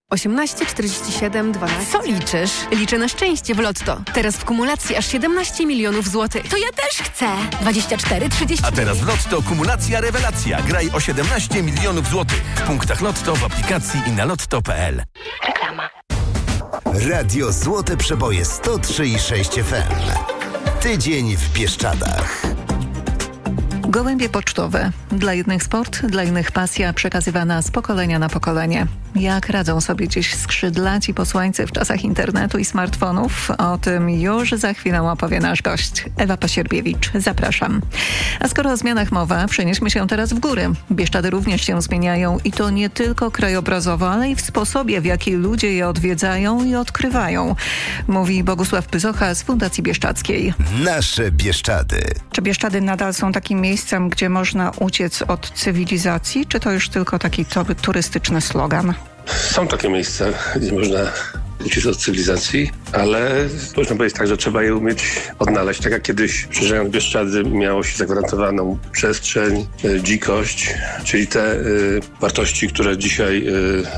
18 47 12. Co liczysz? Liczę na szczęście w Lotto. Teraz w kumulacji aż 17 milionów złotych. To ja też chcę. 24, 30. A teraz w Lotto kumulacja rewelacja. Graj o 17 milionów złotych. W punktach Lotto, w aplikacji i na lotto.pl. Reklama. Radio Złote Przeboje 103,6 FM. Tydzień w Bieszczadach. Gołębie pocztowe. Dla jednych sport, dla innych pasja przekazywana z pokolenia na pokolenie. Jak radzą sobie dziś skrzydlaci posłańcy w czasach internetu i smartfonów? O tym już za chwilę opowie nasz gość. Ewa Pasierbiewicz. Zapraszam. A skoro o zmianach mowa, przenieśmy się teraz w góry. Bieszczady również się zmieniają i to nie tylko krajobrazowo, ale i w sposobie, w jaki ludzie je odwiedzają i odkrywają. Mówi Bogusław Pyzocha z Fundacji Bieszczadzkiej. Nasze Bieszczady. Czy Bieszczady nadal są takim miejscem, gdzie można uciec od cywilizacji, czy to już tylko taki turystyczny slogan? Są takie miejsca, gdzie można uciec od cywilizacji, ale można powiedzieć tak, że trzeba je umieć odnaleźć. Tak jak kiedyś przyjeżdżając w Bieszczady miało się zagwarantowaną przestrzeń, dzikość, czyli te wartości, które dzisiaj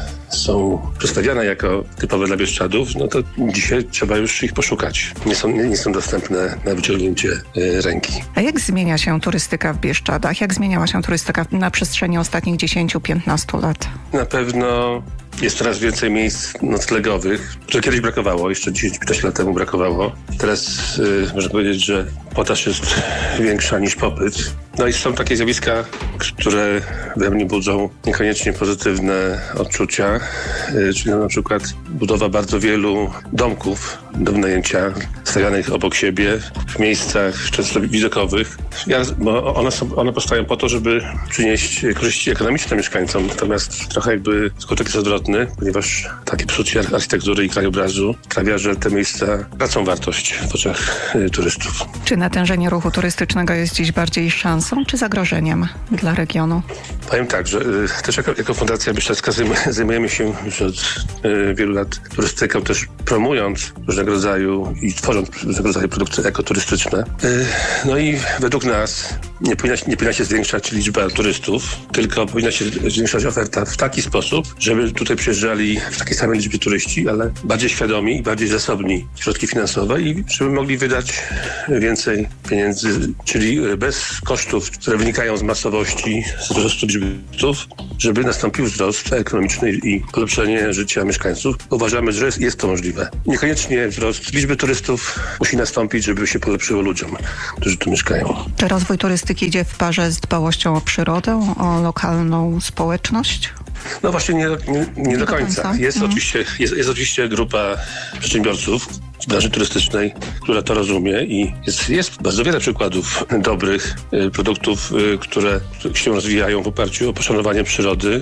są przedstawiane jako typowe dla Bieszczadów, no to dzisiaj trzeba już ich poszukać. Nie są dostępne na wyciągnięcie ręki. A jak zmienia się turystyka w Bieszczadach? Jak zmieniała się turystyka na przestrzeni ostatnich 10-15 lat? Na pewno jest coraz więcej miejsc noclegowych, które kiedyś brakowało, jeszcze 10-15 lat temu brakowało. Teraz można powiedzieć, że podaż jest większa niż popyt. No i są takie zjawiska, które we mnie budzą niekoniecznie pozytywne odczucia, czyli na przykład budowa bardzo wielu domków do wynajęcia, stawianych obok siebie, w miejscach często widokowych. Bo one powstają po to, żeby przynieść korzyści ekonomiczne mieszkańcom, natomiast trochę jakby skutek jest odwrotny, ponieważ takie psucie architektury i krajobrazu sprawia, że te miejsca tracą wartość w oczach turystów. Czy natężenie ruchu turystycznego jest dziś bardziej szansą czy zagrożeniem dla regionu? Powiem tak, że też jako Fundacja Bieszczadzka zajmujemy się już od wielu lat turystyką, też promując różnego rodzaju i tworząc różnego rodzaju produkty ekoturystyczne. No i według nas nie powinna się zwiększać liczba turystów, tylko powinna się zwiększać oferta w taki sposób, żeby tutaj przyjeżdżali w takiej samej liczbie turyści, ale bardziej świadomi i bardziej zasobni w środki finansowe i żeby mogli wydać więcej pieniędzy, czyli bez kosztów, które wynikają z masowości, z wzrostu liczby turystów, żeby nastąpił wzrost ekonomiczny i polepszenie życia mieszkańców. Uważamy, że jest to możliwe. Niekoniecznie wzrost liczby turystów musi nastąpić, żeby się polepszyło ludziom, którzy tu mieszkają. Czy rozwój turystyki idzie w parze z dbałością o przyrodę, o lokalną społeczność? No właśnie nie do końca. Jest oczywiście grupa przedsiębiorców branży turystycznej, która to rozumie i jest bardzo wiele przykładów dobrych produktów, które się rozwijają w oparciu o poszanowanie przyrody,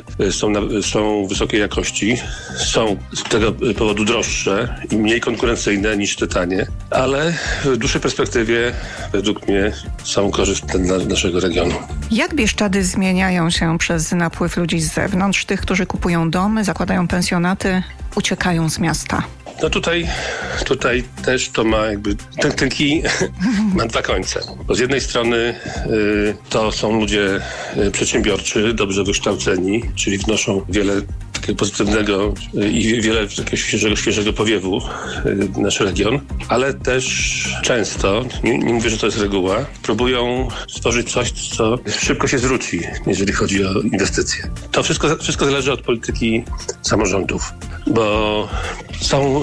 są wysokiej jakości, są z tego powodu droższe i mniej konkurencyjne niż te tanie, ale w dłuższej perspektywie według mnie są korzystne dla naszego regionu. Jak Bieszczady zmieniają się przez napływ ludzi z zewnątrz, tych, którzy kupują domy, zakładają pensjonaty, uciekają z miasta? No tutaj też to ma jakby, ten kij ma dwa końce. Bo z jednej strony to są ludzie przedsiębiorczy, dobrze wykształceni, czyli wnoszą wiele takiego pozytywnego i wiele takiego świeżego powiewu w nasz region, ale też często, nie mówię, że to jest reguła, próbują stworzyć coś, co szybko się zwróci, jeżeli chodzi o inwestycje. To wszystko zależy od polityki samorządów, bo są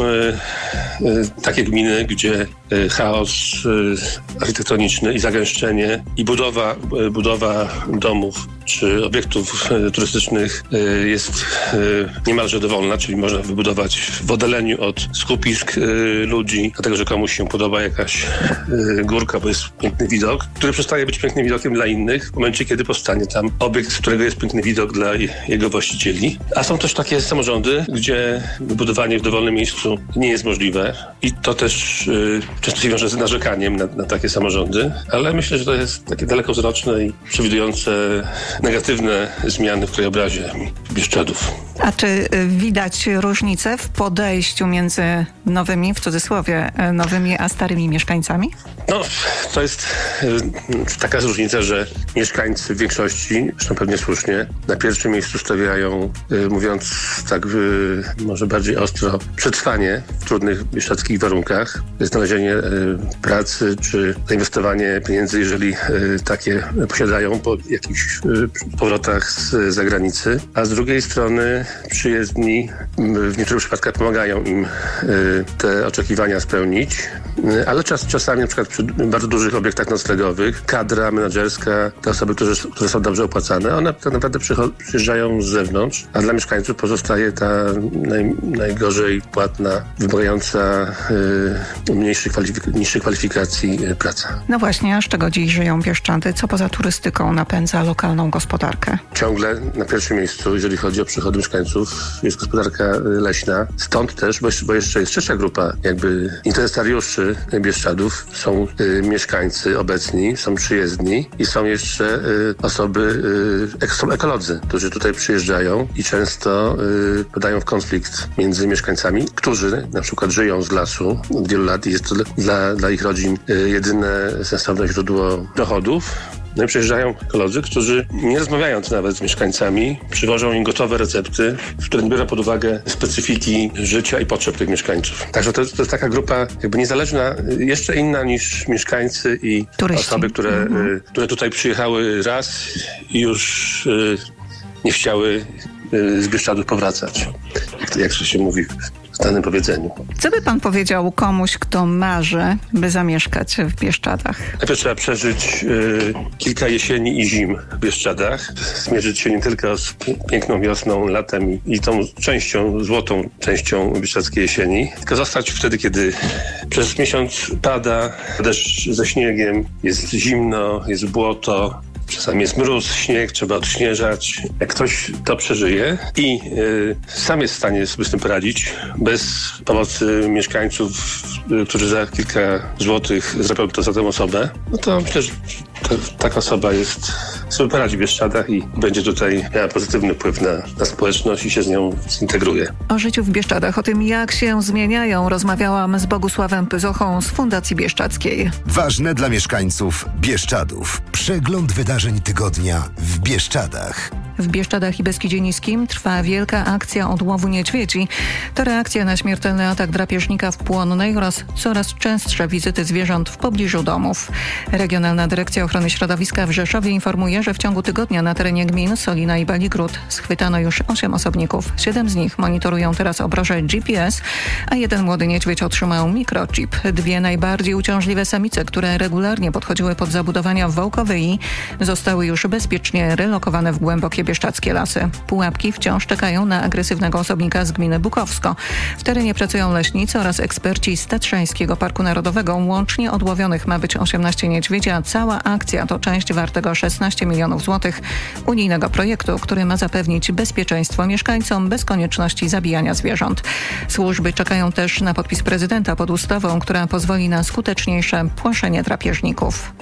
takie gminy, gdzie chaos architektoniczny i zagęszczenie i budowa domów czy obiektów turystycznych jest niemalże dowolna, czyli można wybudować w oddaleniu od skupisk ludzi, dlatego że komuś się podoba jakaś górka, bo jest piękny widok, który przestaje być pięknym widokiem dla innych w momencie, kiedy powstanie tam obiekt, z którego jest piękny widok dla jego właścicieli. A są też takie samorządy, gdzie wybudowanie w dowolnym miejscu nie jest możliwe i to też często się wiąże z narzekaniem na takie samorządy, ale myślę, że to jest takie dalekowzroczne i przewidujące negatywne zmiany w krajobrazie Bieszczadów. A czy widać różnicę w podejściu między nowymi, w cudzysłowie, nowymi a starymi mieszkańcami? No, to jest taka różnica, że mieszkańcy w większości, zresztą pewnie słusznie, na pierwszym miejscu stawiają, mówiąc tak może bardziej ostro, przetrwanie w trudnych bieszczadzkich warunkach, znalezienie pracy czy zainwestowanie pieniędzy, jeżeli takie posiadają po jakichś powrotach z zagranicy, a z drugiej strony przyjezdni w niektórych przypadkach pomagają im te oczekiwania spełnić, ale czasami na przykład przy bardzo dużych obiektach noclegowych kadra menedżerska, te osoby, które są dobrze opłacane, one tak naprawdę przyjeżdżają z zewnątrz, a dla mieszkańców pozostaje ta najgorzej płatna, wymagająca niższych kwalifikacji praca. No właśnie, a z czego dziś żyją Bieszczady? Co poza turystyką napędza lokalną gospodarkę? Ciągle na pierwszym miejscu, jeżeli chodzi o przychody mieszkańców, jest gospodarka leśna. Stąd też, bo jeszcze jest trzecia grupa jakby interesariuszy Bieszczadów. Są mieszkańcy obecni, są przyjezdni i są jeszcze osoby, są ekolodzy, którzy tutaj przyjeżdżają i często podają w konflikt między mieszkańcami, którzy na przykład żyją z lasu od wielu lat i jest to dla ich rodzin jedyne sensowne źródło dochodów. No i przyjeżdżają ekolodzy, którzy nie rozmawiając nawet z mieszkańcami, przywożą im gotowe recepty, które biorą pod uwagę specyfiki życia i potrzeb tych mieszkańców. Także to jest taka grupa jakby niezależna, jeszcze inna niż mieszkańcy i turyści. Osoby, które tutaj przyjechały raz i już nie chciały z Bieszczadów powracać, jak to się mówi w danym powiedzeniu. Co by pan powiedział komuś, kto marzy, by zamieszkać w Bieszczadach? Najpierw trzeba przeżyć kilka jesieni i zim w Bieszczadach. Zmierzyć się nie tylko z piękną wiosną, latem i tą złotą częścią bieszczadzkiej jesieni, tylko zostać wtedy, kiedy przez miesiąc pada deszcz ze śniegiem, jest zimno, jest błoto, czasami jest mróz, śnieg, trzeba odśnieżać. Jak ktoś to przeżyje i sam jest w stanie sobie z tym poradzić, bez pomocy mieszkańców, którzy za kilka złotych zrobią to za tę osobę, no to myślę, że taka osoba sobie poradzi w Bieszczadach i będzie tutaj miała pozytywny wpływ na społeczność i się z nią zintegruje. O życiu w Bieszczadach, o tym jak się zmieniają, rozmawiałam z Bogusławem Pyzochą z Fundacji Bieszczadzkiej. Ważne dla mieszkańców Bieszczadów. Przegląd wydarzeń tygodnia w Bieszczadach. W Bieszczadach i Beskidzie Niskim trwa wielka akcja odłowu niedźwiedzi. To reakcja na śmiertelny atak drapieżnika w Płonnej oraz coraz częstsze wizyty zwierząt w pobliżu domów. Regionalna Dyrekcja Ochrony Środowiska w Rzeszowie informuje, że w ciągu tygodnia na terenie gmin Solina i Baligród schwytano już 8 osobników. 7 z nich monitorują teraz obroże GPS, a 1 młody niedźwiedź otrzymał mikrochip. 2 najbardziej uciążliwe samice, które regularnie podchodziły pod zabudowania w Wołkowyi, zostały już bezpiecznie relokowane w głębokie bieszczadzkie lasy. Pułapki wciąż czekają na agresywnego osobnika z gminy Bukowsko. W terenie pracują leśnicy oraz eksperci z Tatrzańskiego Parku Narodowego. Łącznie odłowionych ma być 18 niedźwiedzi, a cała akcja to część wartego 16 milionów złotych unijnego projektu, który ma zapewnić bezpieczeństwo mieszkańcom bez konieczności zabijania zwierząt. Służby czekają też na podpis prezydenta pod ustawą, która pozwoli na skuteczniejsze płaszczenie drapieżników.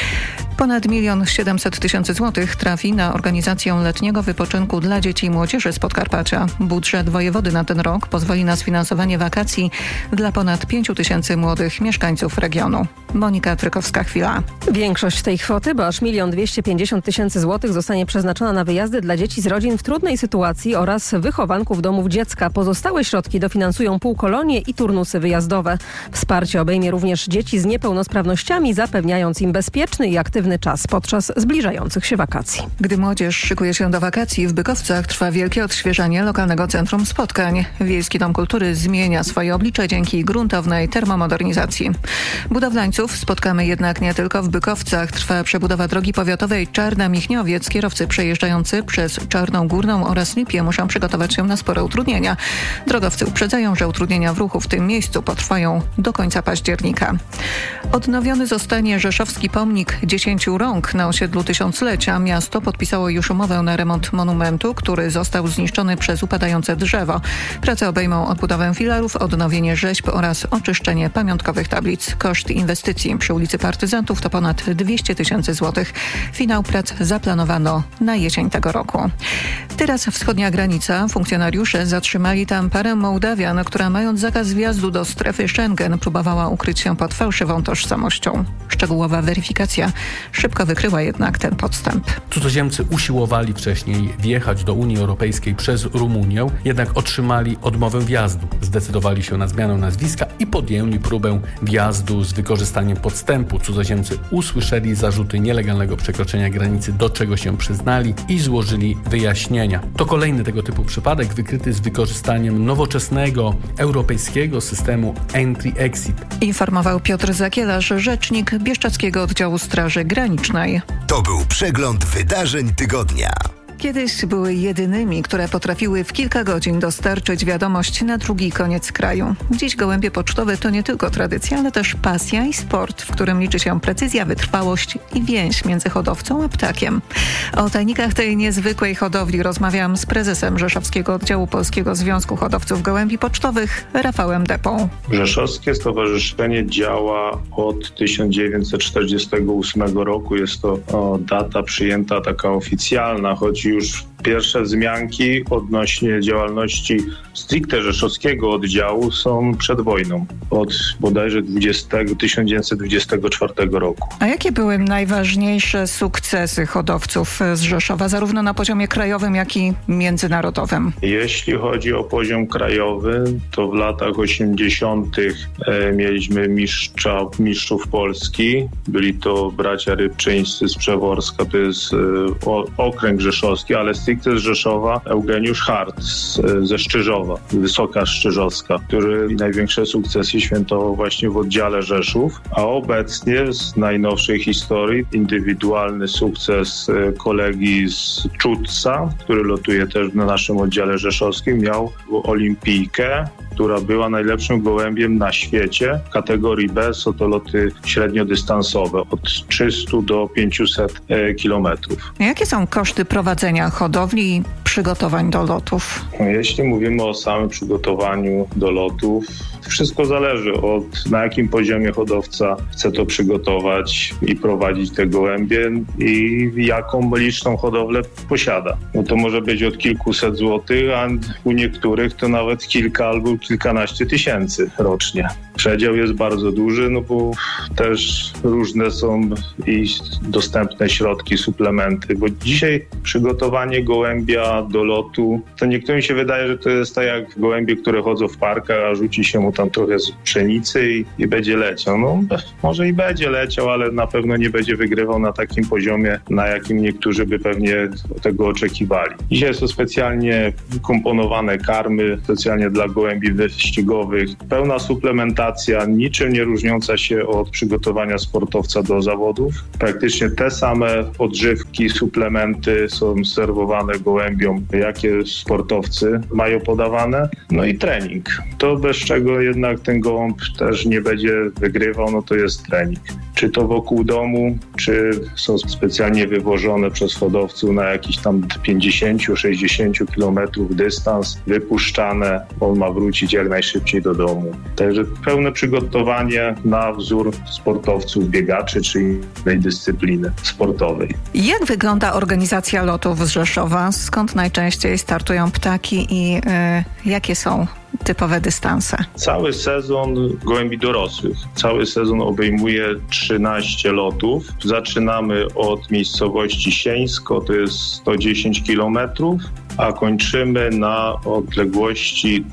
Ponad 1 700 000 złotych trafi na organizację letniego wypoczynku dla dzieci i młodzieży z Podkarpacia. Budżet wojewody na ten rok pozwoli na sfinansowanie wakacji dla ponad 5 000 młodych mieszkańców regionu. Monika Trykowska-Chwila. Większość tej kwoty, bo aż 1 250 000 złotych, zostanie przeznaczona na wyjazdy dla dzieci z rodzin w trudnej sytuacji oraz wychowanków domów dziecka. Pozostałe środki dofinansują półkolonie i turnusy wyjazdowe. Wsparcie obejmie również dzieci z niepełnosprawnościami, zapewniając im bezpieczny i aktywny czas podczas zbliżających się wakacji. Gdy młodzież szykuje się do wakacji, w Bykowcach trwa wielkie odświeżanie lokalnego centrum spotkań. Wiejski Dom Kultury zmienia swoje oblicze dzięki gruntownej termomodernizacji. Budowlańców spotkamy jednak nie tylko w Bykowcach. Trwa przebudowa drogi powiatowej Czarna-Michniowiec. Kierowcy przejeżdżający przez Czarną Górną oraz Lipię muszą przygotować się na spore utrudnienia. Drogowcy uprzedzają, że utrudnienia w ruchu w tym miejscu potrwają do końca października. Odnowiony zostanie rzeszowski pomnik pomnik 10 rąk na osiedlu Tysiąclecia. Miasto podpisało już umowę na remont monumentu, który został zniszczony przez upadające drzewo. Prace obejmą odbudowę filarów, odnowienie rzeźb oraz oczyszczenie pamiątkowych tablic. Koszt inwestycji przy ulicy Partyzantów to ponad 200 000 złotych. Finał prac zaplanowano na jesień tego roku. Teraz wschodnia granica. Funkcjonariusze zatrzymali tam parę Mołdawian, która mając zakaz wjazdu do strefy Schengen próbowała ukryć się pod fałszywą tożsamością. Szczegółowa weryfikacja szybko wykryła jednak ten podstęp. Cudzoziemcy usiłowali wcześniej wjechać do Unii Europejskiej przez Rumunię, jednak otrzymali odmowę wjazdu. Zdecydowali się na zmianę nazwiska i podjęli próbę wjazdu z wykorzystaniem podstępu. Cudzoziemcy usłyszeli zarzuty nielegalnego przekroczenia granicy, do czego się przyznali i złożyli wyjaśnienia. To kolejny tego typu przypadek wykryty z wykorzystaniem nowoczesnego europejskiego systemu Entry-Exit. Informował Piotr Zakielarz, rzecznik Bieszczadzkiego Oddziału Straży Granicznej. To był przegląd wydarzeń tygodnia. Kiedyś były jedynymi, które potrafiły w kilka godzin dostarczyć wiadomość na drugi koniec kraju. Dziś gołębie pocztowe to nie tylko tradycja, ale też pasja i sport, w którym liczy się precyzja, wytrwałość i więź między hodowcą a ptakiem. O tajnikach tej niezwykłej hodowli rozmawiam z prezesem Rzeszowskiego Oddziału Polskiego Związku Hodowców Gołębi Pocztowych, Rafałem Depą. Rzeszowskie Stowarzyszenie działa od 1948 roku. Jest to data przyjęta taka oficjalna, choć już pierwsze wzmianki odnośnie działalności stricte rzeszowskiego oddziału są przed wojną, od bodajże 1924 roku. A jakie były najważniejsze sukcesy hodowców z Rzeszowa, zarówno na poziomie krajowym, jak i międzynarodowym? Jeśli chodzi o poziom krajowy, to w latach 80. mieliśmy mistrzów Polski. Byli to bracia Rybczyńscy z Przeworska, to jest okręg rzeszowski, ale stricte z Rzeszowa Eugeniusz Hart ze Szczyżowa, Wysoka Szczyżowska, który największe sukcesy świętował właśnie w oddziale Rzeszów, a obecnie z najnowszej historii indywidualny sukces kolegi z Czutca, który lotuje też na naszym oddziale rzeszowskim, miał Olimpijkę, która była najlepszym gołębiem na świecie. W kategorii B są to loty średniodystansowe, od 300 do 500 kilometrów. Jakie są koszty prowadzenia hodowli i przygotowań do lotów? Jeśli mówimy o samym przygotowaniu do lotów, wszystko zależy od na jakim poziomie hodowca chce to przygotować i prowadzić te gołębie i jaką liczną hodowlę posiada. No to może być od kilkuset złotych, a u niektórych to nawet kilka albo kilkanaście tysięcy rocznie. Przedział jest bardzo duży, no bo też różne są i dostępne środki, suplementy, bo dzisiaj przygotowanie gołębia do lotu, to niektórym się wydaje, że to jest tak jak gołębie, które chodzą w parkach, a rzuci się mu tam trochę z pszenicy i będzie leciał. No może i będzie leciał, ale na pewno nie będzie wygrywał na takim poziomie, na jakim niektórzy by pewnie tego oczekiwali. Dzisiaj są specjalnie komponowane karmy, specjalnie dla gołębi wyścigowych, pełna suplementacja, niczym nie różniąca się od przygotowania sportowca do zawodów. Praktycznie te same odżywki, suplementy są serwowane gołębiom, jakie sportowcy mają podawane. No i trening. To bez czego jednak ten gołąb też nie będzie wygrywał, no to jest trening. Czy to wokół domu, czy są specjalnie wywożone przez hodowców na jakiś tam 50-60 kilometrów dystans, wypuszczane, on ma wrócić jak najszybciej do domu. Także pełne przygotowanie na wzór sportowców, biegaczy czy innej dyscypliny sportowej. Jak wygląda organizacja lotów z Rzeszowa? Skąd najczęściej startują ptaki i jakie są typowe dystanse? Cały sezon gołębi dorosłych. Cały sezon obejmuje 13 lotów. Zaczynamy od miejscowości Sieńsko, to jest 110 kilometrów, a kończymy na odległości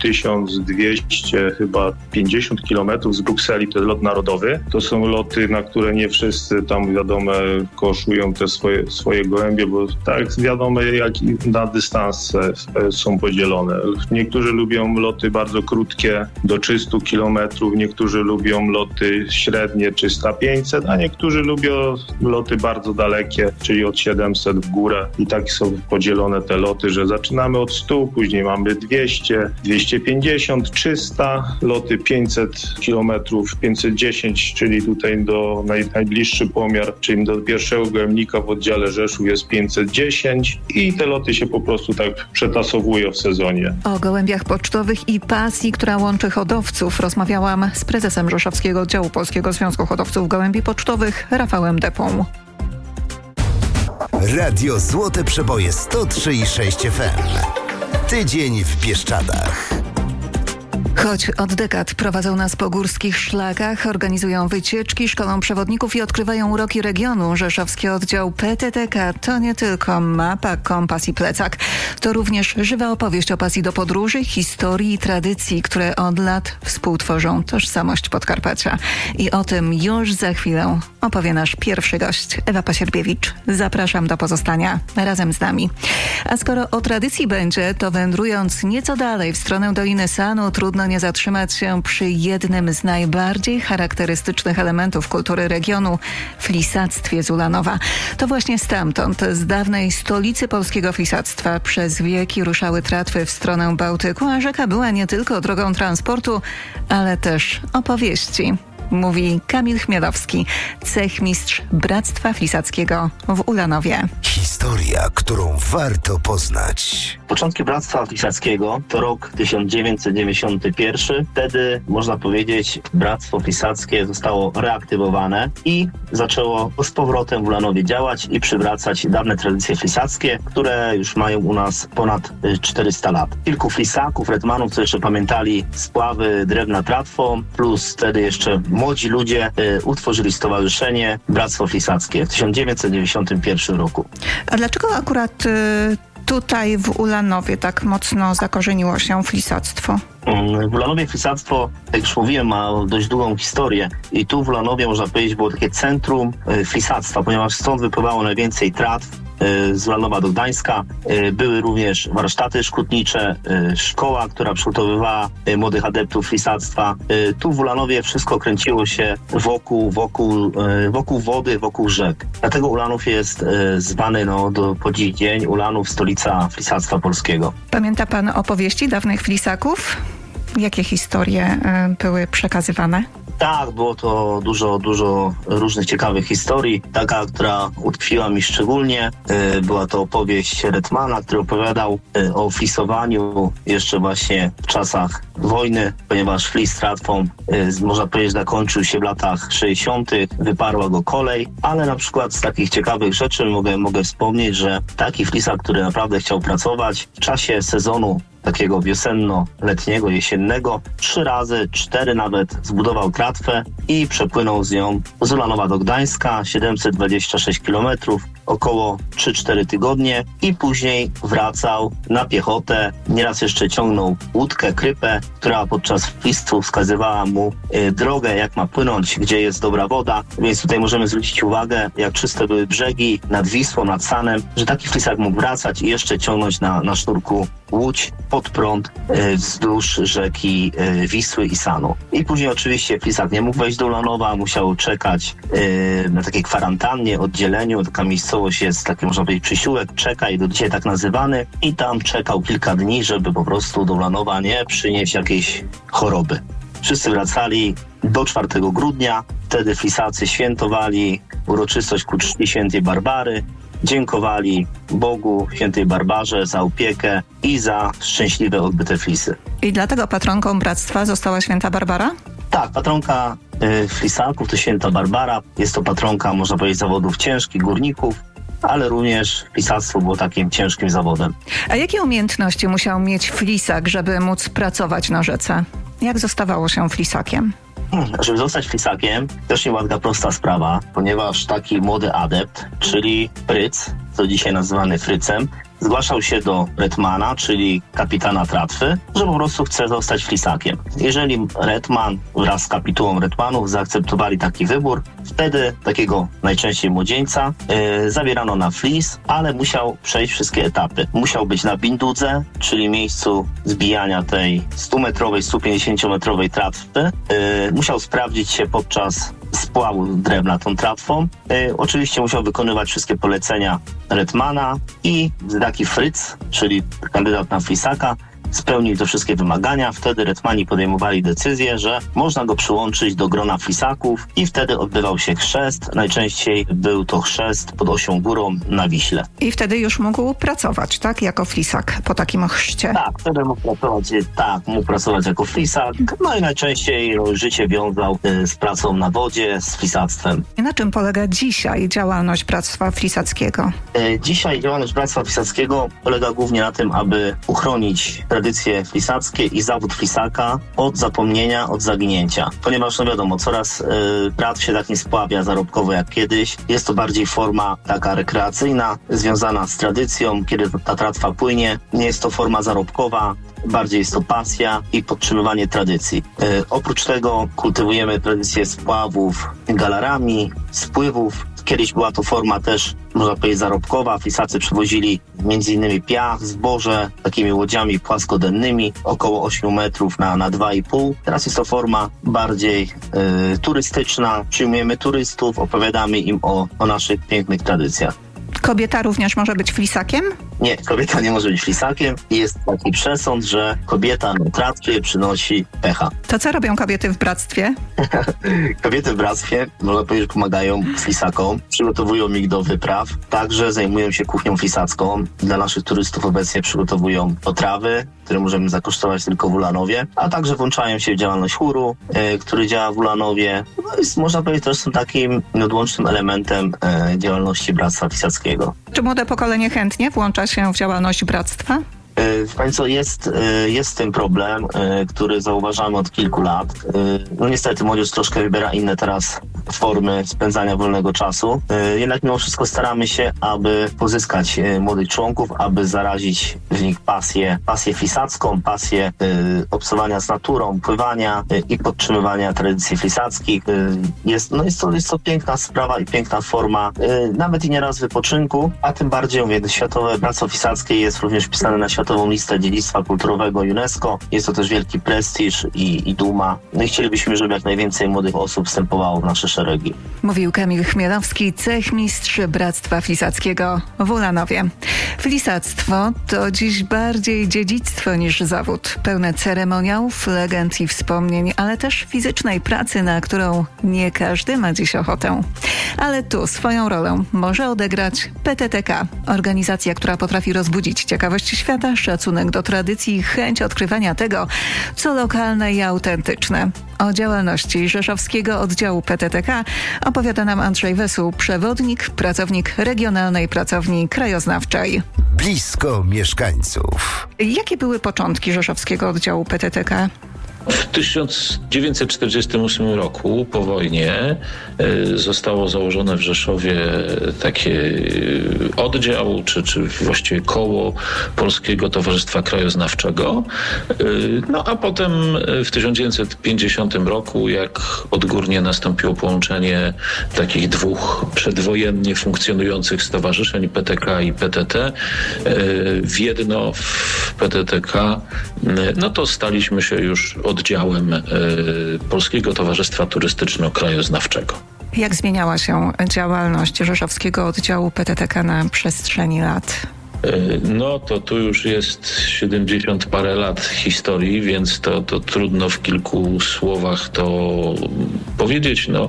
1250 kilometrów z Brukseli, to jest lot narodowy. To są loty, na które nie wszyscy tam wiadomo koszują te swoje gołębie, bo tak wiadomo jak i na dystanse są podzielone. Niektórzy lubią loty bardzo krótkie do 300 kilometrów, niektórzy lubią loty średnie 300-500, a niektórzy lubią loty bardzo dalekie, czyli od 700 w górę i tak są podzielone te loty, że Zaczynamy od 100, później mamy 200, 250, 300, loty 500 km, 510, czyli tutaj do najbliższy pomiar, czyli do pierwszego gołębnika w oddziale Rzeszów jest 510 i te loty się po prostu tak przetasowują w sezonie. O gołębiach pocztowych i pasji, która łączy hodowców, rozmawiałam z prezesem Rzeszowskiego Oddziału Polskiego Związku Hodowców Gołębi Pocztowych Rafałem Depą. Radio Złote Przeboje 103,6 FM. Tydzień w Bieszczadach. Choć od dekad prowadzą nas po górskich szlakach, organizują wycieczki, szkolą przewodników i odkrywają uroki regionu, Rzeszowski Oddział PTTK to nie tylko mapa, kompas i plecak. To również żywa opowieść o pasji do podróży, historii i tradycji, które od lat współtworzą tożsamość Podkarpacia. I o tym już za chwilę opowie nasz pierwszy gość, Ewa Pasierbiewicz. Zapraszam do pozostania razem z nami. A skoro o tradycji będzie, to wędrując nieco dalej w stronę Doliny Sanu, trudno nie zatrzymać się przy jednym z najbardziej charakterystycznych elementów kultury regionu – flisactwie z Ulanowa. To właśnie stamtąd, z dawnej stolicy polskiego flisactwa, przez wieki ruszały tratwy w stronę Bałtyku, a rzeka była nie tylko drogą transportu, ale też opowieści. Mówi Kamil Chmielowski, cechmistrz Bractwa Flisackiego w Ulanowie. Historia, którą warto poznać. Początki Bractwa Flisackiego to rok 1991. Wtedy, można powiedzieć, Bractwo Flisackie zostało reaktywowane i zaczęło z powrotem w Ulanowie działać i przywracać dawne tradycje flisackie, które już mają u nas ponad 400 lat. Kilku flisaków, retmanów, co jeszcze pamiętali spławy drewna tratwą, plus wtedy jeszcze młodzi ludzie utworzyli stowarzyszenie Bractwo Flisackie w 1991 roku. A dlaczego akurat tutaj w Ulanowie tak mocno zakorzeniło się flisactwo? W Ulanowie flisactwo, jak już mówiłem, ma dość długą historię i tu w Ulanowie, można powiedzieć, było takie centrum flisactwa, ponieważ stąd wypływało najwięcej tratw z Ulanowa do Gdańska. Były również warsztaty szkutnicze, szkoła, która przygotowywała młodych adeptów flisactwa. Tu w Ulanowie wszystko kręciło się wokół wody, wokół rzek. Dlatego Ulanów jest zwany po dziś dzień Ulanów, stolica flisactwa polskiego. Pamięta pan opowieści dawnych flisaków? Jakie historie były przekazywane? Tak, było to dużo różnych ciekawych historii. Taka, która utkwiła mi szczególnie, była to opowieść retmana, który opowiadał o flisowaniu jeszcze właśnie w czasach wojny, ponieważ flis tratwą, można powiedzieć, zakończył się w latach 60., wyparła go kolej, ale na przykład z takich ciekawych rzeczy mogę wspomnieć, że taki flisak, który naprawdę chciał pracować w czasie sezonu takiego wiosenno-letniego, jesiennego, 3 razy, 4 nawet zbudował tratwę i przepłynął z nią z Ulanowa do Gdańska, 726 km, około 3-4 tygodnie i później wracał na piechotę. Nieraz jeszcze ciągnął łódkę, krypę, która podczas flistu wskazywała mu drogę, jak ma płynąć, gdzie jest dobra woda. Więc tutaj możemy zwrócić uwagę, jak czyste były brzegi nad Wisłą, nad Sanem, że taki flisak mógł wracać i jeszcze ciągnąć na sznurku łódź pod prąd wzdłuż rzeki Wisły i Sanu. I później oczywiście flisak nie mógł wejść do Ulanowa, musiał czekać na takiej kwarantannie, oddzieleniu. Taka miejscowość jest, taki można powiedzieć, przysiłek, czekaj, do dzisiaj tak nazywany. I tam czekał kilka dni, żeby po prostu do Ulanowa nie przynieść jakiejś choroby. Wszyscy wracali do 4 grudnia. Wtedy flisacy świętowali uroczystość ku czci świętej Barbary. Dziękowali Bogu, świętej Barbarze za opiekę i za szczęśliwe odbyte flisy. I dlatego patronką bractwa została święta Barbara? Tak, patronka flisaków to święta Barbara. Jest to patronka, można powiedzieć, zawodów ciężkich, górników, ale również flisactwo było takim ciężkim zawodem. A jakie umiejętności musiał mieć flisak, żeby móc pracować na rzece? Jak zostawało się flisakiem? Żeby zostać flisakiem, też nie była taka prosta sprawa, ponieważ taki młody adept, czyli Fryc, co dzisiaj nazywany Frycem, zgłaszał się do retmana, czyli kapitana tratwy, że po prostu chce zostać flisakiem. Jeżeli retman wraz z kapitułą retmanów zaakceptowali taki wybór, wtedy takiego najczęściej młodzieńca zabierano na flis, ale musiał przejść wszystkie etapy. Musiał być na bindudze, czyli miejscu zbijania tej 100-metrowej, 150-metrowej tratwy. Musiał sprawdzić się podczas spłał drewna tą tratwą. Oczywiście musiał wykonywać wszystkie polecenia Retmana i taki Fritz, czyli kandydat na flisaka, spełnił te wszystkie wymagania. Wtedy Retmani podejmowali decyzję, że można go przyłączyć do grona flisaków i wtedy odbywał się chrzest. Najczęściej był to chrzest pod Osią Górą na Wiśle. I wtedy już mógł pracować, tak? Jako flisak po takim chrzcie. Tak, wtedy mógł pracować jako flisak. No i najczęściej życie wiązał z pracą na wodzie, z flisactwem. I na czym polega dzisiaj działalność Bractwa Flisackiego? Dzisiaj działalność Bractwa Flisackiego polega głównie na tym, aby uchronić tradycje flisackie i zawód flisaka od zapomnienia, od zaginięcia. Ponieważ, no wiadomo, coraz tratw się tak nie spławia zarobkowo jak kiedyś. Jest to bardziej forma taka rekreacyjna, związana z tradycją, kiedy ta tratwa płynie. Nie jest to forma zarobkowa, bardziej jest to pasja i podtrzymywanie tradycji. Oprócz tego kultywujemy tradycję spławów galarami, spływów. Kiedyś była to forma też, można powiedzieć, zarobkowa. Flisacy przywozili m.in. piach, zboże takimi łodziami płaskodennymi, około 8 metrów na 2,5. Teraz jest to forma bardziej turystyczna. Przyjmujemy turystów, opowiadamy im o naszych pięknych tradycjach. Kobieta również może być flisakiem? Nie, kobieta nie może być flisakiem. Jest taki przesąd, że kobieta na tratwie przynosi pecha. To co robią kobiety w bractwie? Kobiety w bractwie, można powiedzieć, pomagają flisakom, przygotowują ich do wypraw, także zajmują się kuchnią flisacką. Dla naszych turystów obecnie przygotowują potrawy, które możemy zakosztować tylko w Ulanowie, a także włączają się w działalność chóru, który działa w Ulanowie. No i można powiedzieć, też są takim nieodłącznym elementem działalności Bractwa Flisackiego. Czy młode pokolenie chętnie włącza się w działalność bractwa? Państwo, jest z tym problem, który zauważamy od kilku lat. No niestety młodzież troszkę wybiera inne teraz formy spędzania wolnego czasu. Jednak mimo wszystko staramy się, aby pozyskać młodych członków, aby zarazić w nich pasję flisacką, pasję obcowania z naturą, pływania i podtrzymywania tradycji flisackich. Jest to piękna sprawa i piękna forma, nawet i nieraz wypoczynku, a tym bardziej, mówię, Światowe Bractwo Flisackie jest również wpisane na Światową Listę Dziedzictwa Kulturowego UNESCO. Jest to też wielki prestiż i duma. No i chcielibyśmy, żeby jak najwięcej młodych osób wstępowało w nasze szeregi. Mówił Kamil Chmielowski, cechmistrz Bractwa Flisackiego w Ulanowie. Flisactwo to dziś bardziej dziedzictwo niż zawód. Pełne ceremoniałów, legend i wspomnień, ale też fizycznej pracy, na którą nie każdy ma dziś ochotę. Ale tu swoją rolę może odegrać PTTK. Organizacja, która potrafi rozbudzić ciekawość świata, szacunek do tradycji i chęć odkrywania tego, co lokalne i autentyczne. O działalności rzeszowskiego oddziału PTTK opowiada nam Andrzej Wesuł, przewodnik, pracownik Regionalnej Pracowni Krajoznawczej. Blisko mieszkańców. Jakie były początki rzeszowskiego oddziału PTTK? W 1948 roku, po wojnie, zostało założone w Rzeszowie takie oddział, czy właściwie koło Polskiego Towarzystwa Krajoznawczego. No a potem w 1950 roku, jak odgórnie nastąpiło połączenie takich dwóch przedwojennie funkcjonujących stowarzyszeń, PTK i PTT, w jedno, w PTTK, no to staliśmy się już oddziałem Polskiego Towarzystwa Turystyczno-Krajoznawczego. Jak zmieniała się działalność rzeszowskiego oddziału PTTK na przestrzeni lat? No to tu już jest 70 parę lat historii, więc to trudno w kilku słowach to powiedzieć. No,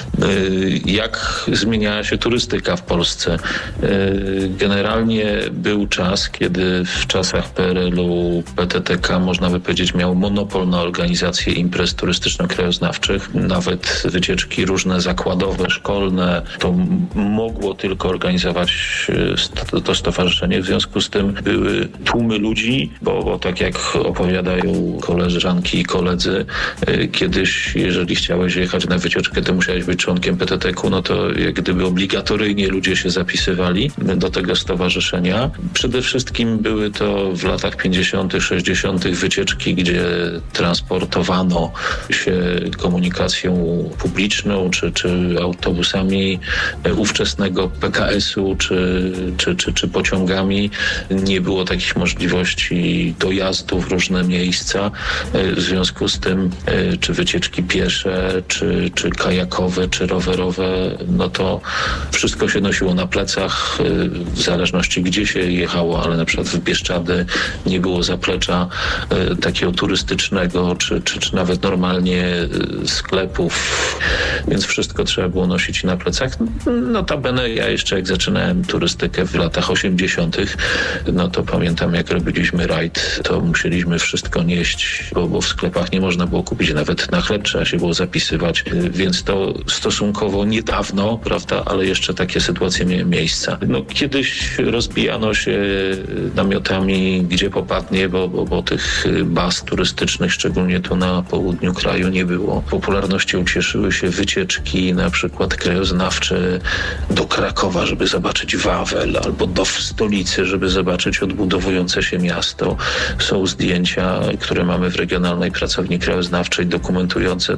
jak zmieniała się turystyka w Polsce? Generalnie był czas, kiedy w czasach PRL-u PTTK, można by powiedzieć, miał monopol na organizację imprez turystyczno-krajoznawczych. Nawet wycieczki różne zakładowe, szkolne, to mogło tylko organizować to stowarzyszenie. W związku z tym były tłumy ludzi, bo tak jak opowiadają koleżanki i koledzy, kiedyś, jeżeli chciałeś jechać na wycieczkę, to musiałeś być członkiem PTTK-u, no to jak gdyby obligatoryjnie ludzie się zapisywali do tego stowarzyszenia. Przede wszystkim były to w latach 50., 60. wycieczki, gdzie transportowano się komunikacją publiczną, czy autobusami ówczesnego PKS-u, czy pociągami. Nie było takich możliwości dojazdu w różne miejsca. W związku z tym czy wycieczki piesze, czy kajakowe, czy rowerowe, no to wszystko się nosiło na plecach, w zależności gdzie się jechało, ale na przykład w Bieszczady nie było zaplecza takiego turystycznego, czy nawet normalnie sklepów, więc wszystko trzeba było nosić na plecach. Notabene ja jeszcze jak zaczynałem turystykę w latach 80., no to pamiętam jak robiliśmy rajd, to musieliśmy wszystko nieść, bo w sklepach nie można było kupić nawet na chleb, trzeba się było zapisywać, więc to stosunkowo niedawno, prawda, ale jeszcze takie sytuacje miały miejsce. No kiedyś rozbijano się namiotami gdzie popadnie, bo tych baz turystycznych, szczególnie tu na południu kraju, nie było. Popularnością cieszyły się wycieczki, na przykład krajoznawcze do Krakowa, żeby zobaczyć Wawel, albo do stolicy, żeby zobaczyć odbudowujące się miasto. Są zdjęcia, które mamy w Regionalnej Pracowni Krajoznawczej, dokumentujące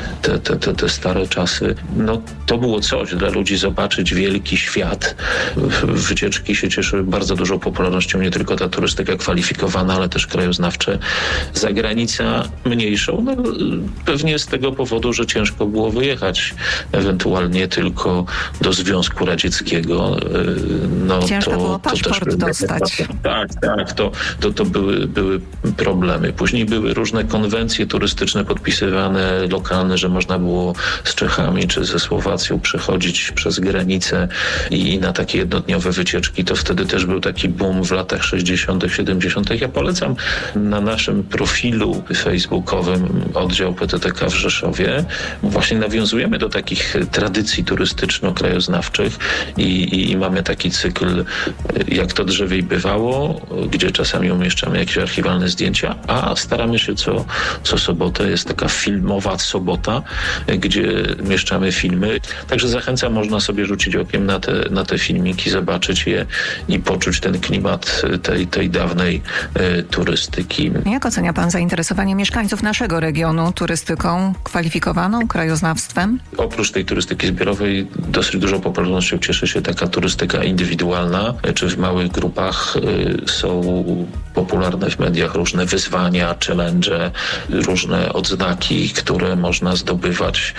te stare czasy. No to było coś dla ludzi, zobaczyć wielki świat. Wycieczki się cieszyły bardzo dużą popularnością, nie tylko ta turystyka kwalifikowana, ale też krajoznawcze. Zagranica mniejszą, no pewnie z tego powodu, że ciężko było wyjechać ewentualnie tylko do Związku Radzieckiego. No, ciężko było paszport dostać. Tak, to były problemy. Później były różne konwencje turystyczne podpisywane, lokalne, że można było z Czechami czy ze Słowacją przechodzić przez granicę i na takie jednodniowe wycieczki. To wtedy też był taki boom w latach 60., 70. Ja polecam na naszym profilu facebookowym oddział PTTK w Rzeszowie. Właśnie nawiązujemy do takich tradycji turystyczno-krajoznawczych i mamy taki cykl Jak to drzewiej bywało, gdzie czasami umieszczamy jakieś archiwalne zdjęcia, a staramy się co sobotę, jest taka filmowa sobota, gdzie mieszczamy filmy. Także zachęcam, można sobie rzucić okiem na te filmiki, zobaczyć je i poczuć ten klimat tej dawnej turystyki. Jak ocenia pan zainteresowanie mieszkańców naszego regionu turystyką kwalifikowaną, krajoznawstwem? Oprócz tej turystyki zbiorowej dosyć dużą popularnością cieszy się taka turystyka indywidualna, czy w małych grupach. Są popularne w mediach różne wyzwania, challenge, różne odznaki, które można zdobywać.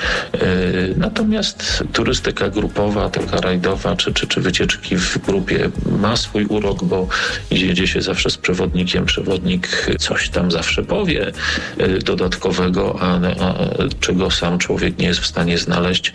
Natomiast turystyka grupowa, taka rajdowa, czy wycieczki w grupie ma swój urok, bo jedzie się zawsze z przewodnikiem. Przewodnik coś tam zawsze powie dodatkowego, a czego sam człowiek nie jest w stanie znaleźć,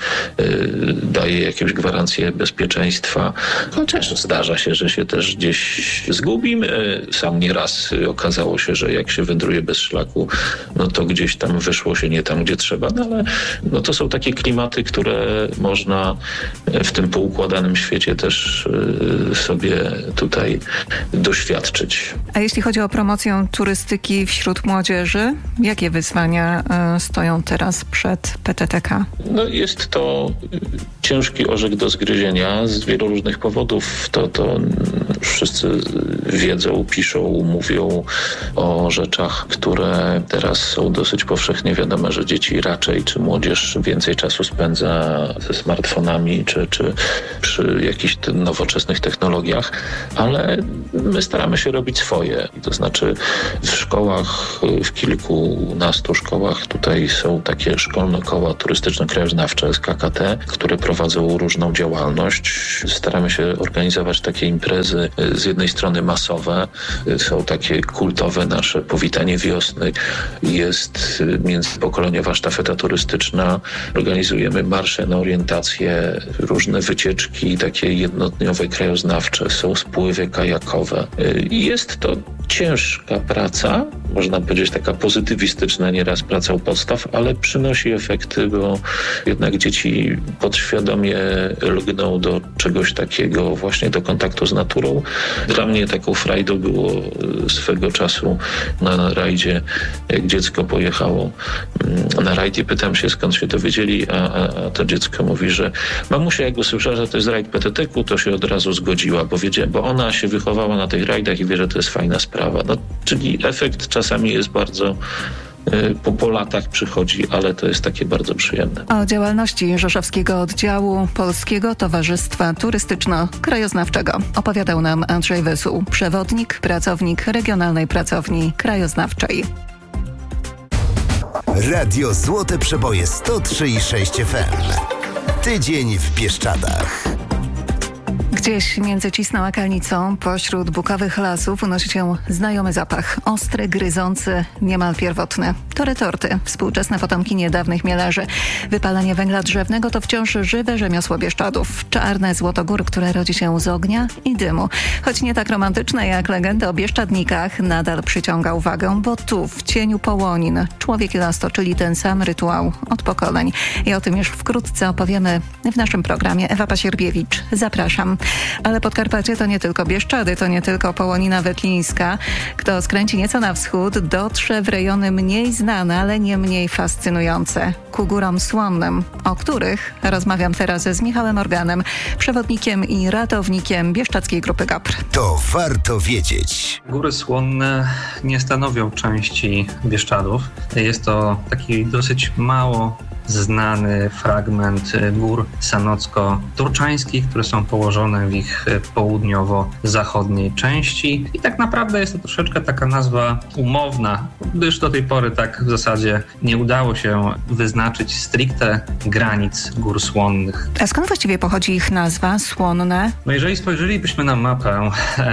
daje jakąś gwarancję bezpieczeństwa. Chociaż zdarza się, że się też gdzieś zgubimy. Sam nieraz okazało się, że jak się wędruje bez szlaku, no to gdzieś tam wyszło się nie tam, gdzie trzeba. No ale no to są takie klimaty, które można w tym poukładanym świecie też sobie tutaj doświadczyć. A jeśli chodzi o promocję turystyki wśród młodzieży, jakie wyzwania stoją teraz przed PTTK? No jest to ciężki orzech do zgryzienia z wielu różnych powodów. To wszyscy wiedzą, piszą, mówią o rzeczach, które teraz są dosyć powszechnie wiadome, że dzieci raczej, czy młodzież więcej czasu spędza ze smartfonami, czy przy jakichś nowoczesnych technologiach, ale my staramy się robić swoje. To znaczy w szkołach, w kilkunastu szkołach tutaj są takie szkolne koła turystyczno-krajoznawcze z KKT, które prowadzą różną działalność. Staramy się organizować takie imprezy z jednej strony masowe, są takie kultowe nasze powitanie wiosny, jest międzypokoleniowa sztafeta turystyczna, organizujemy marsze na orientację, różne wycieczki takie jednodniowe, krajoznawcze, są spływy kajakowe. Jest to ciężka praca, można powiedzieć taka pozytywistyczna nieraz praca u podstaw, ale przynosi efekty, bo jednak dzieci podświadomie lgną do czegoś takiego, właśnie do kontaktu z naturą. Dla mnie taką frajdą było swego czasu na rajdzie, jak dziecko pojechało na rajd i pytam się, skąd się dowiedzieli, a to dziecko mówi, że mamusia jak usłyszała, że to jest rajd PTTK, to się od razu zgodziła, bo ona się wychowała na tych rajdach i wie, że to jest fajna sprawa. No, czyli efekt czasami jest bardzo po latach przychodzi, ale to jest takie bardzo przyjemne. O działalności rzeszowskiego oddziału Polskiego Towarzystwa Turystyczno-Krajoznawczego opowiadał nam Andrzej Wysuł, przewodnik, pracownik Regionalnej Pracowni Krajoznawczej. Radio Złote Przeboje 103,6 FM. Tydzień w Bieszczadach. Gdzieś między Cisną a Kalnicą, pośród bukowych lasów unosi się znajomy zapach. Ostry, gryzący, niemal pierwotny. To retorty, współczesne potomki niedawnych mielarzy. Wypalanie węgla drzewnego to wciąż żywe rzemiosło Bieszczadów. Czarne złotogór, które rodzi się z ognia i dymu. Choć nie tak romantyczne jak legenda o Bieszczadnikach, nadal przyciąga uwagę, bo tu, w cieniu połonin, człowiek i las toczyli ten sam rytuał od pokoleń. I o tym już wkrótce opowiemy w naszym programie. Ewa Pasierbiewicz, zapraszam. Ale Podkarpacie to nie tylko Bieszczady, to nie tylko Połonina Wetlińska. Kto skręci nieco na wschód, dotrze w rejony mniej znane, ale nie mniej fascynujące. Ku górom słonnym, o których rozmawiam teraz z Michałem Organem, przewodnikiem i ratownikiem Bieszczadzkiej Grupy GOPR. To warto wiedzieć. Góry Słonne nie stanowią części Bieszczadów. Jest to taki dosyć mało znany fragment gór sanocko-turczańskich, które są położone w ich południowo-zachodniej części. I tak naprawdę jest to troszeczkę taka nazwa umowna, gdyż do tej pory tak w zasadzie nie udało się wyznaczyć stricte granic gór słonnych. A skąd właściwie pochodzi ich nazwa Słonne? No jeżeli spojrzelibyśmy na mapę,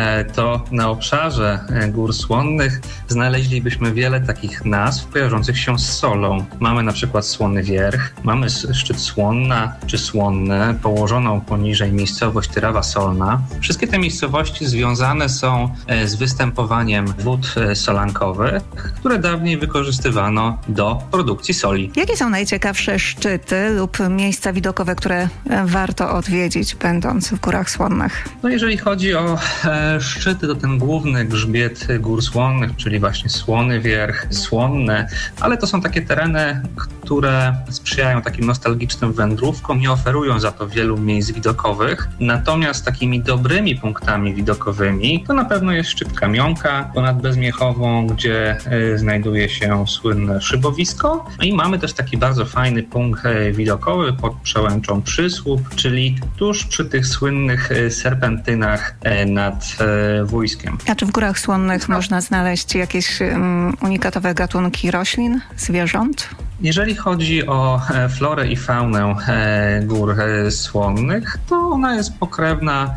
to na obszarze gór słonnych znaleźlibyśmy wiele takich nazw kojarzących się z solą. Mamy na przykład Słony Wierch, mamy szczyt Słonna czy Słonne, położoną poniżej miejscowość Tyrawa Solna. Wszystkie te miejscowości związane są z występowaniem wód solankowych, które dawniej wykorzystywano do produkcji soli. Jakie są najciekawsze szczyty lub miejsca widokowe, które warto odwiedzić, będąc w Górach Słonnych? No jeżeli chodzi o szczyty, to ten główny grzbiet Gór Słonnych, czyli właśnie Słony Wierch, Słonne, ale to są takie tereny, które sprzyjają takim nostalgicznym wędrówkom, nie oferują za to wielu miejsc widokowych. Natomiast takimi dobrymi punktami widokowymi to na pewno jest szczyt Kamionka ponad Bezmiechową, gdzie znajduje się słynne szybowisko. I mamy też taki bardzo fajny punkt widokowy pod przełęczą Przysłup, czyli tuż przy tych słynnych serpentynach nad Wójskiem. A czy w Górach Słonnych można znaleźć jakieś unikatowe gatunki roślin, zwierząt? Jeżeli chodzi o florę i faunę gór słonnych, to ona jest pokrewna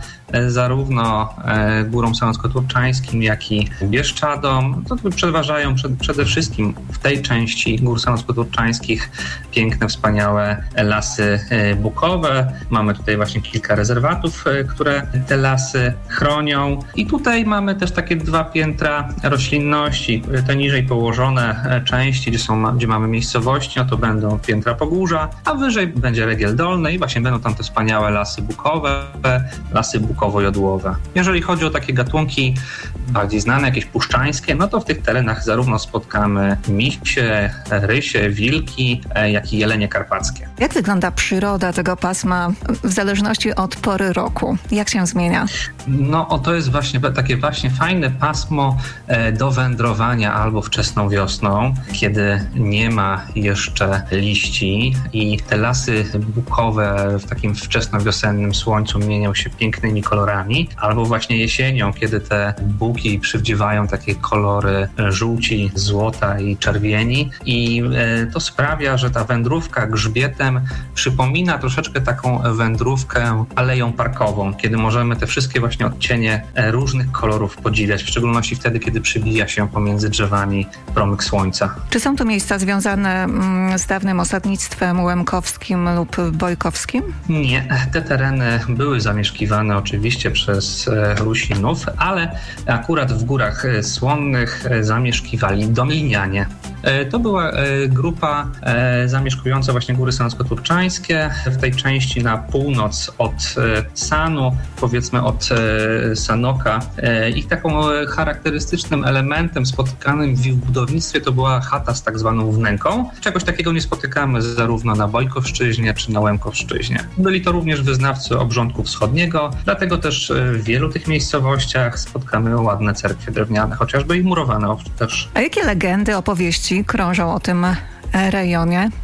zarówno górom sanocko-turczańskim, jak i Bieszczadom. To przeważają przede wszystkim w tej części gór sanocko-turczańskich piękne, wspaniałe lasy bukowe. Mamy tutaj właśnie kilka rezerwatów, które te lasy chronią. I tutaj mamy też takie 2 piętra roślinności. Te niżej położone części, gdzie mamy miejscowości, no to będą piętra pogórza, a wyżej będzie Regiel Dolny i właśnie będą tam te wspaniałe lasy bukowe, lasy bukowo-jodłowe. Jeżeli chodzi o takie gatunki bardziej znane, jakieś puszczańskie, no to w tych terenach zarówno spotkamy misie, rysie, wilki, jak i jelenie karpackie. Jak wygląda przyroda tego pasma w zależności od pory roku? Jak się zmienia? No to jest właśnie takie właśnie fajne pasmo do wędrowania albo wczesną wiosną, kiedy nie ma jeszcze liści i te lasy bukowe w takim wczesnowiosennym słońcu mienią się pięknymi kolorami, albo właśnie jesienią, kiedy te buki przywdziewają takie kolory żółci, złota i czerwieni i to sprawia, że ta wędrówka grzbietem przypomina troszeczkę taką wędrówkę aleją parkową, kiedy możemy te wszystkie właśnie odcienie różnych kolorów podziwiać, w szczególności wtedy, kiedy przybija się pomiędzy drzewami promyk słońca. Czy są to miejsca związane z dawnym osadnictwem łemkowskim lub bojkowskim? Nie, te tereny były zamieszkiwane oczywiście przez Rusinów, ale akurat w Górach Słonnych zamieszkiwali Domlinianie. To była grupa zamieszkująca właśnie góry sanocko-turczańskie w tej części na północ od Sanu, powiedzmy od Sanoka. Ich taką charakterystycznym elementem spotykanym w ich budownictwie to była chata z tak zwaną wnęką. Czegoś takiego nie spotykamy zarówno na Bojkowszczyźnie czy na Łemkowszczyźnie. Byli to również wyznawcy obrządku wschodniego, dlatego też w wielu tych miejscowościach spotkamy ładne cerkwie drewniane, chociażby i murowane też. A jakie legendy, opowieści krążą o tym rejonie?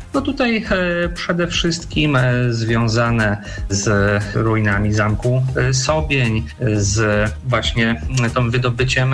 No tutaj przede wszystkim związane z ruinami zamku Sobień, z właśnie tą wydobyciem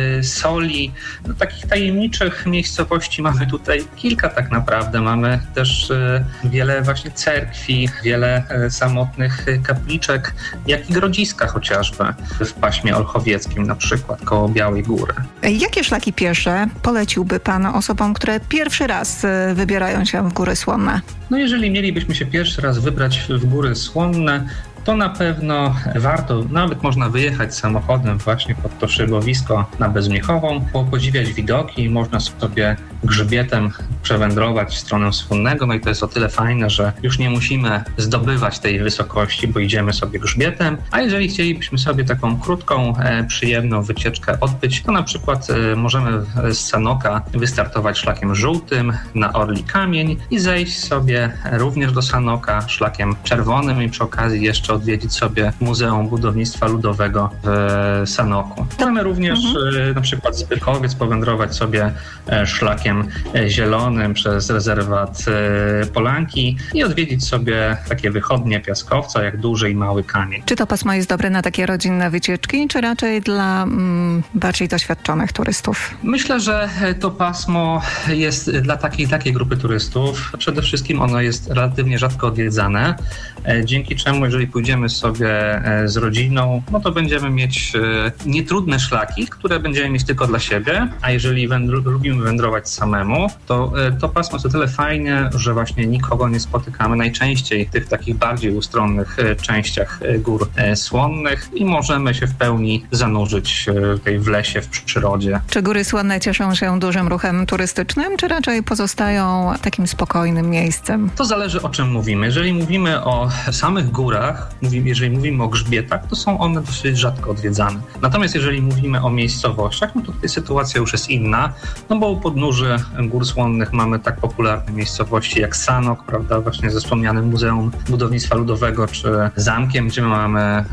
soli. No, takich tajemniczych miejscowości mamy tutaj kilka tak naprawdę. Mamy też wiele właśnie cerkwi, wiele samotnych kapliczek, jak i grodziska chociażby w paśmie olchowieckim, na przykład koło Białej Góry. Jakie szlaki piesze poleciłby pan osobom, które pierwszy raz wybierają się w Góry Słonne? No jeżeli mielibyśmy się pierwszy raz wybrać w Góry Słonne, to na pewno warto, nawet można wyjechać samochodem właśnie pod to szybowisko na Bezmiechową, podziwiać widoki, można sobie grzbietem przewędrować w stronę Słonnego, no i to jest o tyle fajne, że już nie musimy zdobywać tej wysokości, bo idziemy sobie grzbietem, a jeżeli chcielibyśmy sobie taką krótką, przyjemną wycieczkę odbyć, to na przykład możemy z Sanoka wystartować szlakiem żółtym na Orli Kamień i zejść sobie również do Sanoka szlakiem czerwonym i przy okazji jeszcze odwiedzić sobie Muzeum Budownictwa Ludowego w Sanoku. Możemy również na przykład z Bykowiec powędrować sobie szlakiem zielonym przez rezerwat Polanki i odwiedzić sobie takie wychodnie piaskowca jak Duży i Mały Kamień. Czy to pasmo jest dobre na takie rodzinne wycieczki, czy raczej dla bardziej doświadczonych turystów? Myślę, że to pasmo jest dla takiej grupy turystów. Przede wszystkim ono jest relatywnie rzadko odwiedzane, dzięki czemu jeżeli pójdziemy sobie z rodziną, no to będziemy mieć nietrudne szlaki, które będziemy mieć tylko dla siebie, a jeżeli lubimy wędrować samemu, to pasmo jest o tyle fajne, że właśnie nikogo nie spotykamy najczęściej w tych takich bardziej ustronnych częściach gór słonnych i możemy się w pełni zanurzyć w lesie, w przyrodzie. Czy Góry Słonne cieszą się dużym ruchem turystycznym, czy raczej pozostają takim spokojnym miejscem? To zależy, o czym mówimy. Jeżeli mówimy o samych górach, jeżeli mówimy o grzbietach, to są one dosyć rzadko odwiedzane. Natomiast jeżeli mówimy o miejscowościach, no to tutaj sytuacja już jest inna, no bo u podnóży Gór Słonnych mamy tak popularne miejscowości jak Sanok, prawda, właśnie ze wspomnianym Muzeum Budownictwa Ludowego, czy zamkiem, gdzie mamy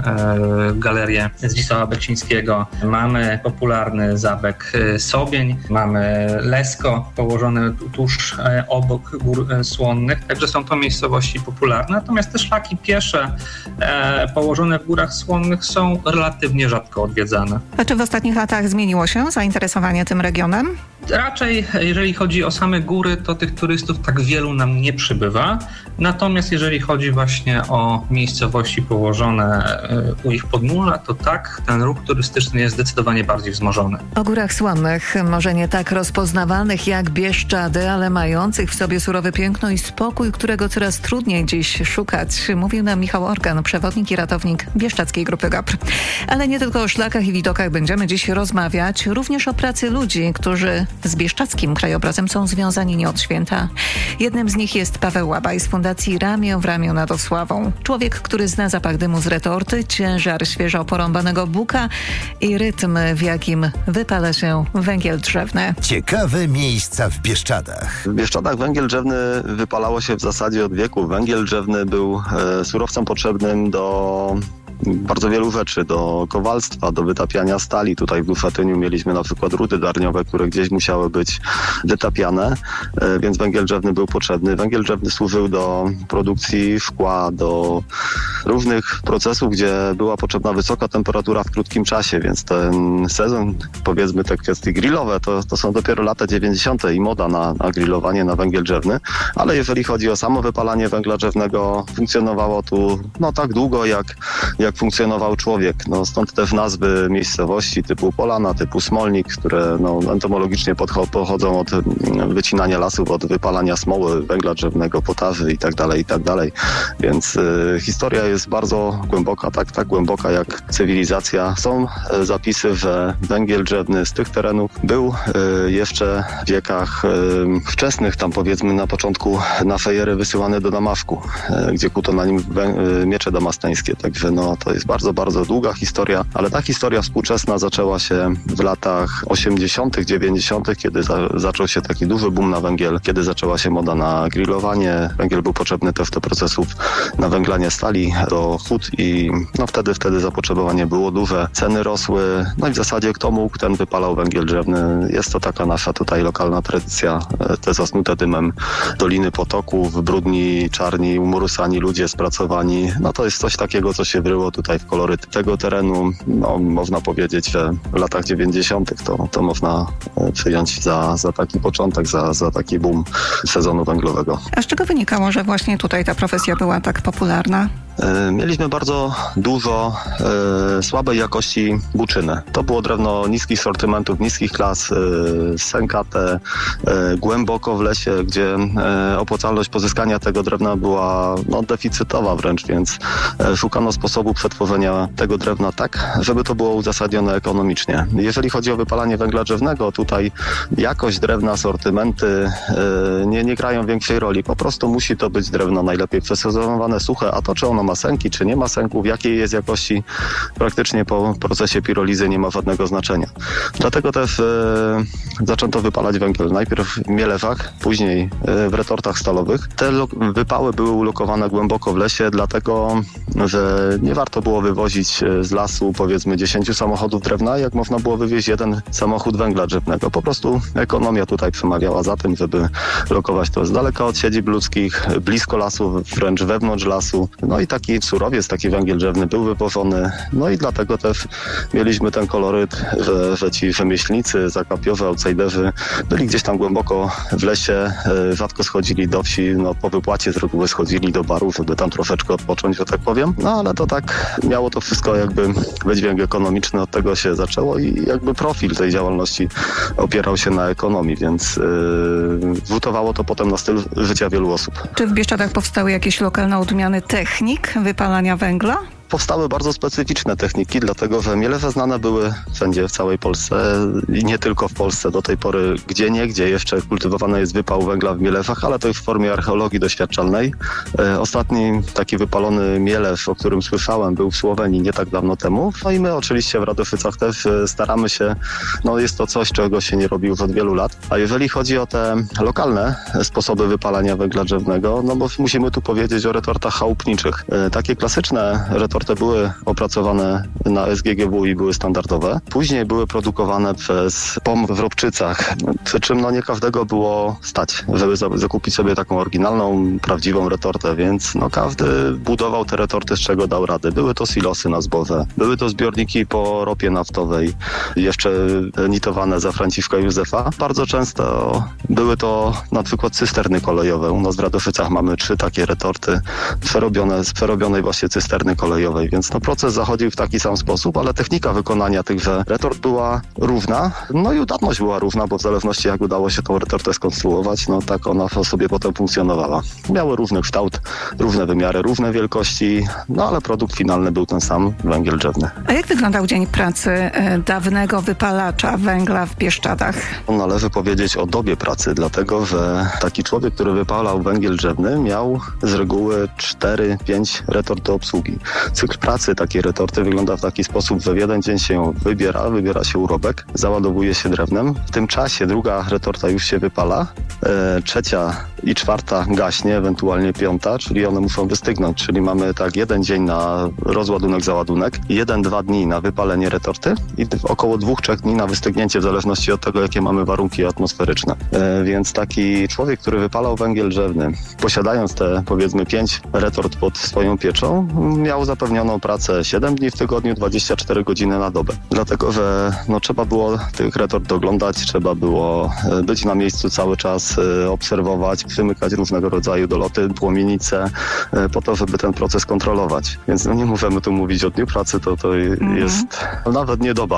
galerię Zdzisława Beksińskiego, mamy popularny zamek Sobień, mamy Lesko położone tuż obok Gór Słonnych, także są to miejscowości popularne, natomiast te szlaki piesze położone w Górach Słonnych są relatywnie rzadko odwiedzane. A czy w ostatnich latach zmieniło się zainteresowanie tym regionem? Raczej, jeżeli chodzi o same góry, to tych turystów tak wielu nam nie przybywa. Natomiast jeżeli chodzi właśnie o miejscowości położone u ich podnóża, to tak, ten ruch turystyczny jest zdecydowanie bardziej wzmożony. O Górach Słonnych, może nie tak rozpoznawalnych jak Bieszczady, ale mających w sobie surowe piękno i spokój, którego coraz trudniej dziś szukać, mówił nam Michał Organ, przewodnik i ratownik Bieszczadzkiej Grupy GOPR. Ale nie tylko o szlakach i widokach będziemy dziś rozmawiać, również o pracy ludzi, którzy z bieszczadzkim krajobrazem są związani nie od święta. Jednym z nich jest Paweł Łabaj z Fundacji Ramię w ramię nad Osławą. Człowiek, który zna zapach dymu z retorty, ciężar świeżo porąbanego buka i rytm, w jakim wypala się węgiel drzewny. Ciekawe miejsca w Bieszczadach. W Bieszczadach węgiel drzewny wypalało się w zasadzie od wieku. Węgiel drzewny był surowcem potrzebnym do bardzo wielu rzeczy, do kowalstwa, do wytapiania stali. Tutaj w Dufetyniu mieliśmy na przykład rudy darniowe, które gdzieś musiały być wytapiane, więc węgiel drzewny był potrzebny. Węgiel drzewny służył do produkcji szkła, do różnych procesów, gdzie była potrzebna wysoka temperatura w krótkim czasie, więc ten sezon, powiedzmy te kwestie grillowe, to są dopiero lata 90. i moda na grillowanie na węgiel drzewny, ale jeżeli chodzi o samo wypalanie węgla drzewnego, funkcjonowało tu tak długo, jak funkcjonował człowiek. Stąd też nazwy miejscowości typu Polana, typu Smolnik, które entomologicznie pochodzą od wycinania lasów, od wypalania smoły, węgla drzewnego, potaży i tak dalej. Więc historia jest bardzo głęboka, tak głęboka jak cywilizacja. Są zapisy, że węgiel drzewny z tych terenów był jeszcze w wiekach wczesnych, tam powiedzmy na początku naszej ery wysyłany do Damaszku, gdzie kuto na nim miecze damaskańskie. Także To jest bardzo, bardzo długa historia, ale ta historia współczesna zaczęła się w latach 80., 90., kiedy zaczął się taki duży boom na węgiel, kiedy zaczęła się moda na grillowanie. Węgiel był potrzebny też do procesów nawęglania stali, do hut i wtedy zapotrzebowanie było duże, ceny rosły, i w zasadzie kto mógł, ten wypalał węgiel drzewny. Jest to taka nasza tutaj lokalna tradycja, te zasnute dymem doliny potoków, brudni, czarni, umorusani ludzie spracowani. To jest coś takiego, co się wryło tutaj w koloryt tego terenu. Można powiedzieć, że w latach 90. to można przyjąć za taki początek, za taki boom sezonu węglowego. A z czego wynikało, że właśnie tutaj ta profesja była tak popularna? Mieliśmy bardzo dużo słabej jakości buczyny. To było drewno niskich sortymentów, niskich klas, sękate, głęboko w lesie, gdzie opłacalność pozyskania tego drewna była deficytowa wręcz, więc szukano sposobu przetworzenia tego drewna tak, żeby to było uzasadnione ekonomicznie. Jeżeli chodzi o wypalanie węgla drzewnego, tutaj jakość drewna, sortymenty nie grają większej roli. Po prostu musi to być drewno najlepiej przesezonowane, suche, a to czy ono ma sęki, czy nie ma sęków, jakiej jest jakości, praktycznie po procesie pirolizy nie ma żadnego znaczenia. Dlatego też zaczęto wypalać węgiel najpierw w mielewach, później w retortach stalowych. Te wypały były ulokowane głęboko w lesie, dlatego że nie warto było wywozić z lasu powiedzmy 10 samochodów drewna, jak można było wywieźć jeden samochód węgla drzewnego. Po prostu ekonomia tutaj przemawiała za tym, żeby lokować to z daleka od siedzib ludzkich, blisko lasu, wręcz wewnątrz lasu. I taki surowiec, taki węgiel drzewny był wywożony. I dlatego też mieliśmy ten koloryt, że ci rzemieślnicy, zakapiowe, outsiderzy byli gdzieś tam głęboko w lesie, rzadko schodzili do wsi, po wypłacie z reguły schodzili do baru, żeby tam troszeczkę odpocząć, że tak powiem. Ale to tak miało to wszystko jakby wydźwięk ekonomiczny, od tego się zaczęło i jakby profil tej działalności opierał się na ekonomii, więc rzutowało to potem na styl życia wielu osób. Czy w Bieszczadach powstały jakieś lokalne odmiany technik wypalania węgla? Powstały bardzo specyficzne techniki, dlatego że mielewe znane były wszędzie w całej Polsce i nie tylko w Polsce. Do tej pory gdzieniegdzie jeszcze kultywowany jest wypał węgla w mielewach, ale to już w formie archeologii doświadczalnej. Ostatni taki wypalony mielew, o którym słyszałem, był w Słowenii nie tak dawno temu. I my oczywiście w Radoszycach też staramy się, jest to coś, czego się nie robi już od wielu lat. A jeżeli chodzi o te lokalne sposoby wypalania węgla drzewnego, bo musimy tu powiedzieć o retortach chałupniczych. Takie klasyczne retorty były opracowane na SGGW i były standardowe. Później były produkowane przez POM w Robczycach, przy czym nie każdego było stać, żeby zakupić sobie taką oryginalną, prawdziwą retortę, więc każdy budował te retorty, z czego dał radę. Były to silosy na zboże, były to zbiorniki po ropie naftowej, jeszcze nitowane za Franciszka Józefa. Bardzo często były to na przykład cysterny kolejowe. U nas w Radoszycach mamy 3 takie retorty przerobione z przerobionej właśnie cysterny kolejowej. Więc proces zachodził w taki sam sposób, ale technika wykonania tychże retort była równa. I udatność była równa, bo w zależności jak udało się tą retortę skonstruować, tak ona sobie potem funkcjonowała. Miały równy kształt, równe wymiary, równe wielkości, ale produkt finalny był ten sam, węgiel drzewny. A jak wyglądał dzień pracy dawnego wypalacza węgla w Bieszczadach? Należy powiedzieć o dobie pracy, dlatego że taki człowiek, który wypalał węgiel drzewny, miał z reguły 4-5 retort do obsługi. Cykl pracy takiej retorty wygląda w taki sposób, że w jeden dzień się wybiera się urobek, załadowuje się drewnem. W tym czasie druga retorta już się wypala, trzecia i czwarta gaśnie, ewentualnie piąta, czyli one muszą wystygnąć, czyli mamy tak 1 dzień na rozładunek, załadunek, 1-2 dni na wypalenie retorty i około 2-3 dni na wystygnięcie, w zależności od tego, jakie mamy warunki atmosferyczne. Więc taki człowiek, który wypalał węgiel drzewny, posiadając te powiedzmy 5 retort pod swoją pieczą, miał zapewnioną pracę 7 dni w tygodniu, 24 godziny na dobę. Dlatego, że trzeba było tych retort doglądać, trzeba było być na miejscu cały czas, obserwować, przymykać różnego rodzaju doloty, płomienice, po to, żeby ten proces kontrolować. Więc nie możemy tu mówić o dniu pracy, to jest nawet nie doba